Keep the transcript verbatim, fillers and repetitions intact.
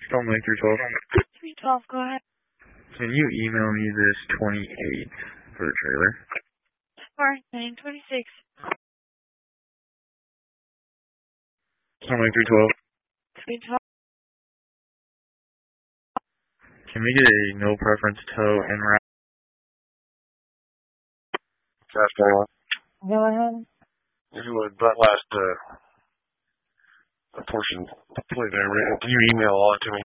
Tom Lake three twelve. three twelve, go ahead. Can you email me this twenty-eight for the trailer? Alright, nine twenty-six. Tom Lake three twelve. three twelve. Can we get a no preference tow and wrap? Fast forward. Go ahead. If you would, that last uh, portion, play there, can you email all that to me?